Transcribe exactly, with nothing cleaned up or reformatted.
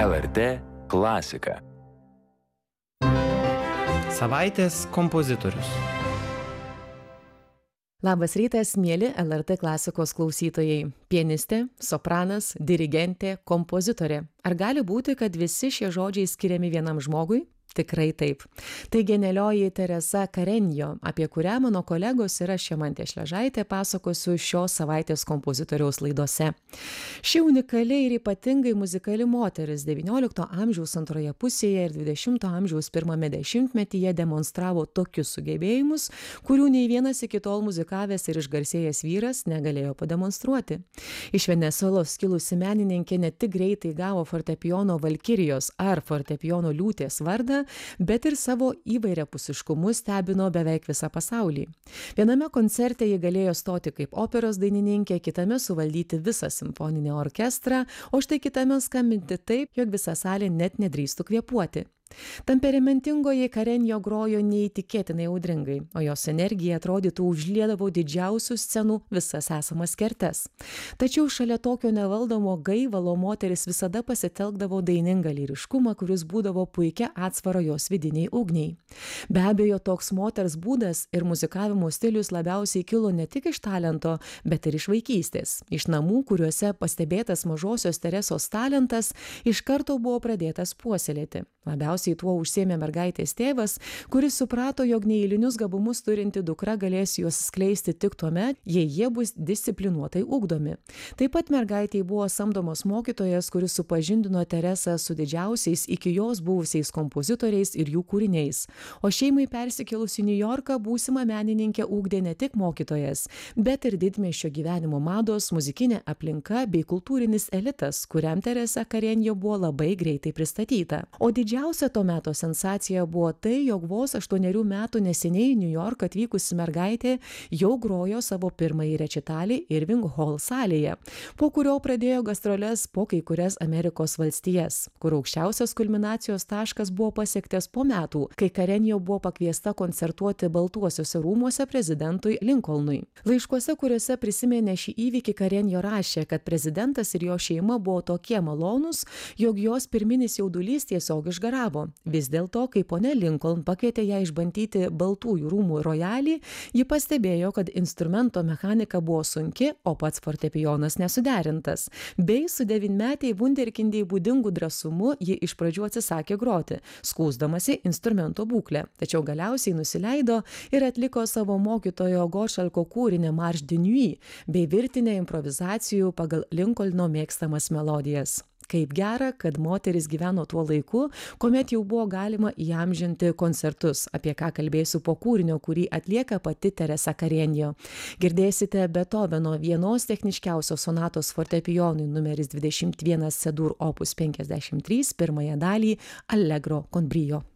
L R T klasika. Savaitės kompozitorius. Labas rytas, mieli L R T klasikos klausytojai. Pianistė, sopranas, dirigentė, kompozitorė. Ar gali būti, kad visi šie žodžiai skiriami vienam žmogui? Tikrai taip. Tai genialioji Teresa Carreño, apie kurią mano kolegos ir aš Šimantė Šležaitė pasakosiu šios savaitės kompozitoriaus laidose. Ši unikali ir ypatingai muzikali moteris devyniolikto amžiaus antroje pusėje ir dvidešimto amžiaus pirmame dešimtmetyje demonstravo tokius sugebėjimus, kurių nei vienas iki tol muzikavęs ir išgarsėjęs vyras negalėjo pademonstruoti. Iš Venesuelos kilusi menininkė ne tik greitai gavo fortepijono valkirijos ar fortepijono liūtės vardą, bet ir savo įvairiapusiškumu stebino beveik visą pasaulį. Viename koncerte ji galėjo stoti kaip operos dainininkė, kitame suvaldyti visą simfoninį orkestrą, o štai kitame skambinti taip, jog visa salė net nedrįstų kvėpuoti. Temperamentingoji Carreño grojo neįtikėtinai audringai, o jos energija atrodytų užliedavo didžiausių scenų visas esamas kertes. Tačiau šalia tokio nevaldomo gaivalo moteris visada pasitelkdavo dainingą lyriškumą, kuris būdavo puikia atsvara jos vidiniai ugniai. Be abejo, toks moters būdas ir muzikavimo stilius labiausiai kilo ne tik iš talento, bet ir iš vaikystės. Iš namų, kuriuose pastebėtas mažosios Teresos talentas, iš karto buvo pradėtas puoselėti. Labiausiai tuo užsiėmė mergaitės tėvas, kuris suprato, jog neeilinius gabumus turinti dukra galės juos skleisti tik tuomet, jei jie bus disciplinuotai ugdomi. Taip pat mergaitei buvo samdomas mokytojas, kuris supažindino Teresą su didžiausiais iki jos buvusiais kompozitoriais ir jų kūriniais. O šeimai persikėlus į Niujorką būsimą menininkę ugdė ne tik mokytojas, bet ir didmiesčio gyvenimo mados, muzikinė aplinka bei kultūrinis elitas, kuriam Teresa Carreño buvo labai greitai pristatyta. O Didžiausia to meto sensacija buvo tai, jog vos aštuonerių metų neseniai į New York atvykusi mergaitė jau grojo savo pirmąjį rečitalį Irving Hall salėje, po kurio pradėjo gastroles po kai kurias Amerikos valstijas, kur aukščiausias kulminacijos taškas buvo pasiektas po metų, kai Carreño buvo pakviesta koncertuoti Baltuosiuose rūmuose prezidentui Lincolnui. Laiškuose, kuriuose prisiminė šį įvykį, Carreño rašė, kad prezidentas ir jo šeima buvo tokie malonūs, jog jos pirminis jaudulys tiesiog išgaravo. Vis dėlto, kai ponia Lincoln pakvietė ją išbandyti Baltųjų rūmų rojalį, ji pastebėjo, kad instrumento mechanika buvo sunki, o pats fortepijonas nesuderintas. Bei su devynmetei vunderkindei būdingu drąsumu ji iš pradžių atsisakė groti, skųsdamasi instrumento būklę. Tačiau galiausiai nusileido ir atliko savo mokytojo Gottschalko kūrinį Marche de Nuit bei virtinę improvizacijų pagal Lincolno mėgstamas melodijas. Kaip gera, kad moteris gyveno tuo laiku, kuomet jau buvo galima įamžinti koncertus, apie ką kalbėsiu po kūrinio, kurį atlieka pati Teresa Carreño. Girdėsite Beethoveno vienos techniškiausios sonatos fortepijonui numeris dvidešimt vienas C-dur opus penkiasdešimt trys, pirmąją dalį Allegro con brio.